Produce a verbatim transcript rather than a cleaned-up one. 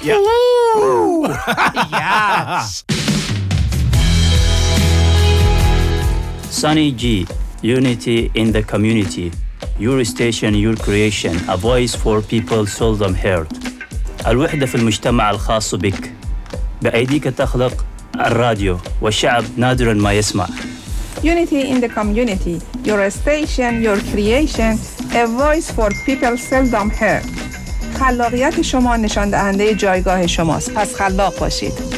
Yeah. Woo! Yes. Sunny G, unity in the community. Your station, your creation. A voice for people seldom heard. الوحدة في المجتمع الخاص بك. بأيديك تخلق الراديو والشعب نادراً ما يسمع. Unity in the community. Your station, your creation. A voice for people seldom heard. خلاقیت شما نشان دهنده جایگاه شماست. پس خلاق باشید.